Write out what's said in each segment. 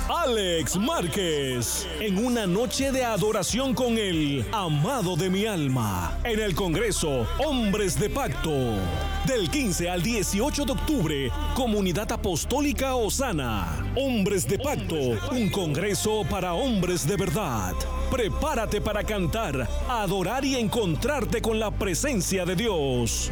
Alex Márquez, en una noche de adoración con el amado de mi alma, en el Congreso Hombres de Pacto. Del 15 al 18 de octubre, Comunidad Apostólica Osana. Hombres de Pacto, un congreso para hombres de verdad. Prepárate para cantar, adorar y encontrarte con la presencia de Dios.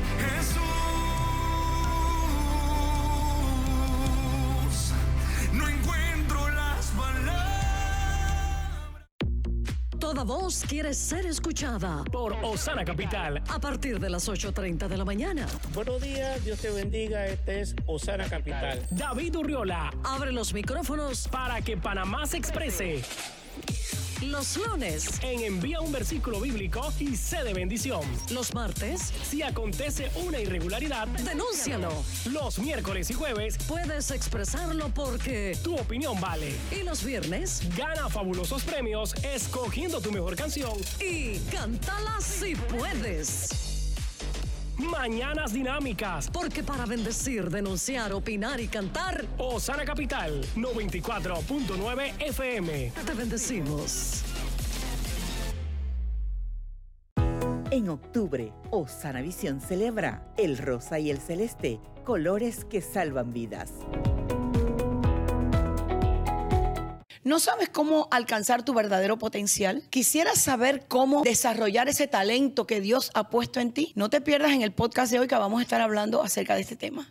Toda voz quiere ser escuchada por Osana Capital a partir de las 8:30 de la mañana. Buenos días, Dios te bendiga. Este es Osana Capital. David Urriola abre los micrófonos para que Panamá se exprese. Los lunes en Envía un versículo bíblico y sé de bendición. Los martes, si acontece una irregularidad, denúncialo. Los miércoles y jueves, puedes expresarlo porque tu opinión vale. Y los viernes, gana fabulosos premios escogiendo tu mejor canción y cántala si puedes. Mañanas dinámicas. Porque para bendecir, denunciar, opinar y cantar, Osana Capital 94.9 FM. Te bendecimos. En octubre, Osana Visión celebra el rosa y el celeste, colores que salvan vidas. ¿No sabes cómo alcanzar tu verdadero potencial? ¿Quisieras saber cómo desarrollar ese talento que Dios ha puesto en ti? No te pierdas en el podcast de hoy que vamos a estar hablando acerca de este tema.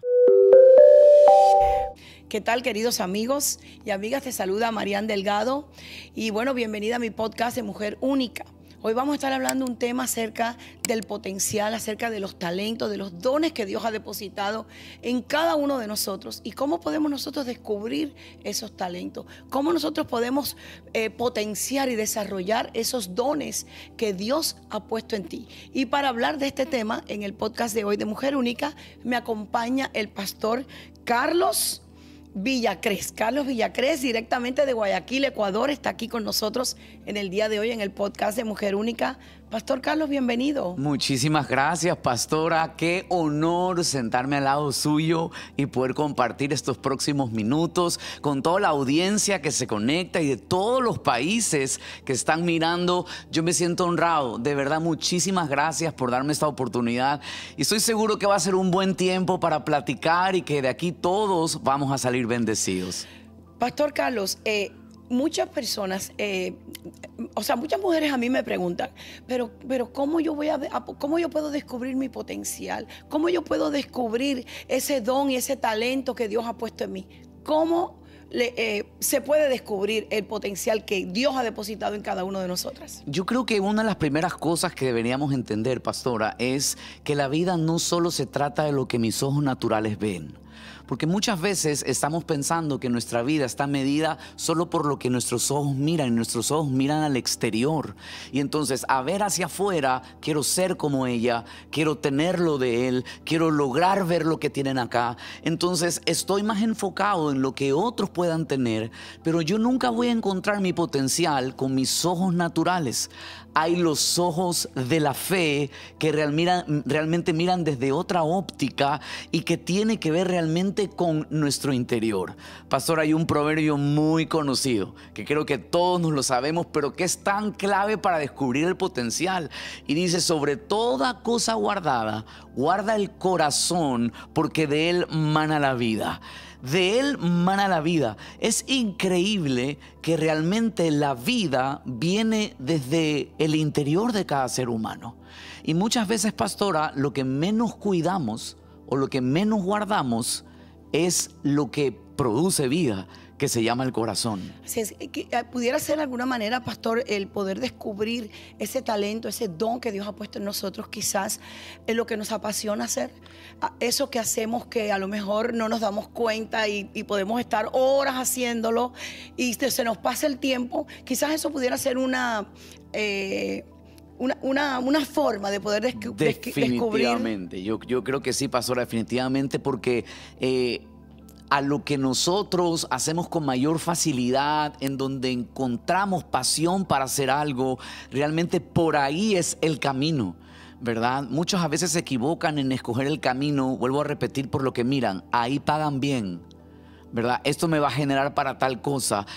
¿Qué tal, queridos amigos y amigas? Te saluda Marian Delgado y bueno, bienvenida a mi podcast de Mujer Única. Hoy vamos a estar hablando un tema acerca del potencial, acerca de los talentos, de los dones que Dios ha depositado en cada uno de nosotros y cómo podemos nosotros descubrir esos talentos, cómo nosotros podemos potenciar y desarrollar esos dones que Dios ha puesto en ti. Y para hablar de este tema, en el podcast de hoy de Mujer Única, me acompaña el pastor Carlos Villacrés. Carlos Villacrés, directamente de Guayaquil, Ecuador, está aquí con nosotros en el día de hoy en el podcast de Mujer Única. Pastor Carlos, bienvenido. Muchísimas gracias, pastora. Qué honor sentarme al lado suyo y poder compartir estos próximos minutos con toda la audiencia que se conecta y de todos los países que están mirando. Yo me siento honrado. De verdad, muchísimas gracias por darme esta oportunidad. Y estoy seguro que va a ser un buen tiempo para platicar y que de aquí todos vamos a salir bendecidos. Pastor Carlos, muchas personas, muchas mujeres a mí me preguntan, pero ¿cómo yo puedo descubrir mi potencial? ¿Cómo yo puedo descubrir ese don y ese talento que Dios ha puesto en mí? ¿Cómo se puede descubrir el potencial que Dios ha depositado en cada uno de nosotras? Yo creo que una de las primeras cosas que deberíamos entender, pastora, es que la vida no solo se trata de lo que mis ojos naturales ven. Porque muchas veces estamos pensando que nuestra vida está medida solo por lo que nuestros ojos miran, y nuestros ojos miran al exterior. Y entonces, a ver hacia afuera, quiero ser como ella, quiero tener lo de él, quiero lograr ver lo que tienen acá. Entonces, estoy más enfocado en lo que otros puedan tener, pero yo nunca voy a encontrar mi potencial con mis ojos naturales. Hay los ojos de la fe que realmente miran desde otra óptica y que tiene que ver realmente con nuestro interior. Pastor, hay un proverbio muy conocido que creo que todos nos lo sabemos, pero que es tan clave para descubrir el potencial. Y dice: sobre toda cosa guardada, guarda el corazón, porque de él mana la vida. De él mana la vida. Es increíble que realmente la vida viene desde el interior de cada ser humano. Y muchas veces, pastora, lo que menos cuidamos o lo que menos guardamos es lo que produce vida, que se llama el corazón. Así es, pudiera ser de alguna manera, pastor, el poder descubrir ese talento, ese don que Dios ha puesto en nosotros, quizás es lo que nos apasiona hacer, eso que hacemos que a lo mejor no nos damos cuenta y podemos estar horas haciéndolo y se nos pasa el tiempo. Quizás eso pudiera ser una forma de poder descubrir. Definitivamente, yo creo que sí, pastora, definitivamente, porque a lo que nosotros hacemos con mayor facilidad, en donde encontramos pasión para hacer algo, realmente por ahí es el camino, ¿verdad? Muchos a veces se equivocan en escoger el camino, vuelvo a repetir, por lo que miran, ahí pagan bien, ¿verdad? Esto me va a generar para tal cosa.